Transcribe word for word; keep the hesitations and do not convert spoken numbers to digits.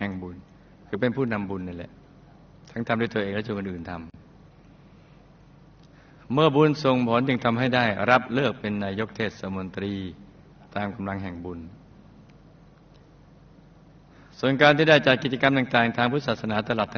ห่งบุญคือเป็นผู้นำบุญนั่นแหละทั้งทำด้วยตัวเองและชวนคนอื่นทำเมื่อบุญส่งผลจึงทำให้ได้รับเลือกเป็นนายกเทศมนตรีตามกำลังแห่งบุญส่วนการที่ได้จัดกิจกรรมต่างๆทางพุทธศาสนาตลอด